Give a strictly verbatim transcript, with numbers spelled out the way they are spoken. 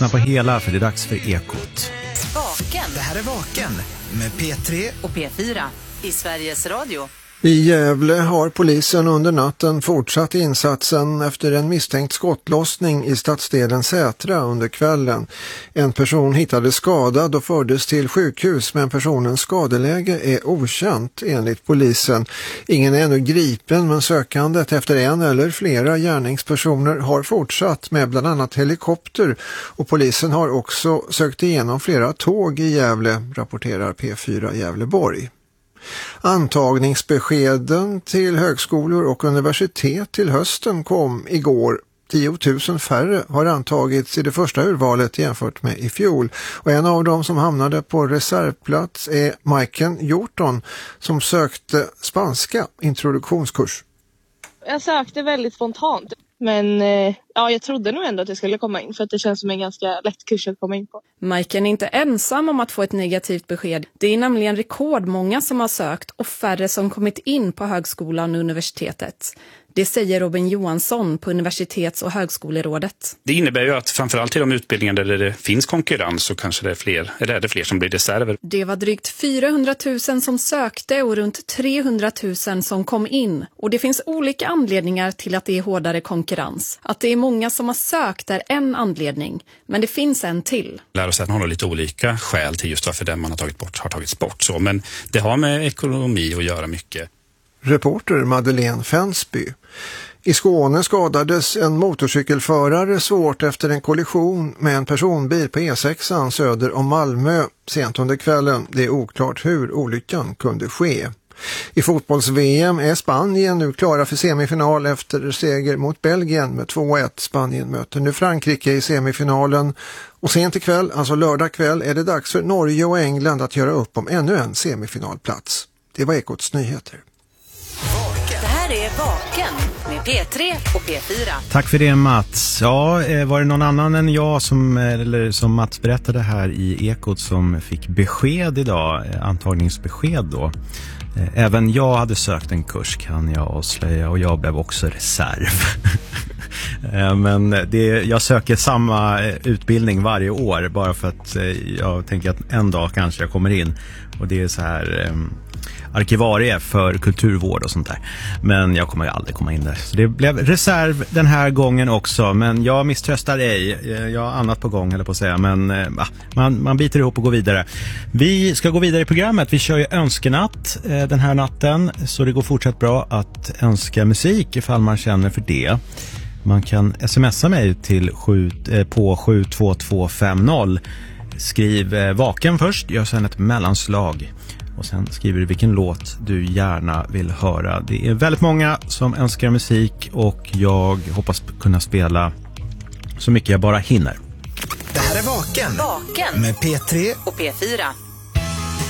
Lyssna på hela för det är dags för Ekot. Vaken. Det här är Vaken med P tre och P fyra i Sveriges Radio. I Gävle har polisen under natten fortsatt insatsen efter en misstänkt skottlossning i stadsdelen Sätra under kvällen. En person hittades skadad och fördes till sjukhus, men personens skadeläge är okänt enligt polisen. Ingen är ännu gripen, men sökandet efter en eller flera gärningspersoner har fortsatt med bland annat helikopter, och polisen har också sökt igenom flera tåg i Gävle, rapporterar P fyra Gävleborg. Antagningsbeskeden till högskolor och universitet till hösten kom igår. tio tusen färre har antagits i det första urvalet jämfört med i fjol. Och en av dem som hamnade på reservplats är Majken Hjorton som sökte spanska introduktionskurs. Jag sökte väldigt spontant. Men ja, jag trodde nog ändå att jag skulle komma in, för att det känns som en ganska lätt kurs att komma in på. Majken är inte ensam om att få ett negativt besked. Det är nämligen rekordmånga som har sökt och färre som kommit in på högskolan och universitetet. Det säger Robin Johansson på Universitets- och högskolerådet. Det innebär ju att framförallt i de utbildningar där det finns konkurrens så kanske det är fler, eller är det fler som blir reserver. Det var drygt fyrahundratusen som sökte och runt trehundratusen som kom in. Och det finns olika anledningar till att det är hårdare konkurrens. Att det är många som har sökt är en anledning, men det finns en till. Lärosäten har lite olika skäl till just varför den man har tagit bort har tagits bort. Så, men det har med ekonomi att göra mycket. Reporter Madeleine Fensby. I Skåne skadades en motorcykelförare svårt efter en kollision med en personbil på E sex söder om Malmö sent under kvällen. Det är oklart hur olyckan kunde ske. I fotbolls-V M är Spanien nu klara för semifinal efter seger mot Belgien med två ett. Spanien möter nu Frankrike i semifinalen. Och sent ikväll, alltså lördag kväll, är det dags för Norge och England att göra upp om ännu en semifinalplats. Det var Ekots nyheter. Det här är Vaken med P tre och P fyra. Tack för det, Mats. Ja, var det någon annan än jag som, eller som Mats berättade här i Ekot som fick besked idag, antagningsbesked då. Även jag hade sökt en kurs, kan jag avslöja, och jag blev också reserv. Men det, jag söker samma utbildning varje år bara för att jag tänker att en dag kanske jag kommer in, och det är så här arkivarie för kulturvård och sånt där. Men jag kommer ju aldrig komma in där. Så det blev reserv den här gången också. Men jag misströstar ej. Jag har annat på gång, eller på att säga. Men äh, man, man biter ihop och går vidare. Vi ska gå vidare i programmet. Vi kör ju önskenatt äh, den här natten. Så det går fortsatt bra att önska musik ifall man känner för det. Man kan smsa mig till sju, eh, på sju två två fem noll. Skriv eh, vaken först. Gör sen ett mellanslag. Och sen skriver du vilken låt du gärna vill höra. Det är väldigt många som önskar musik, och jag hoppas kunna spela så mycket jag bara hinner. Det här är Vaken, Vaken med P tre och P fyra.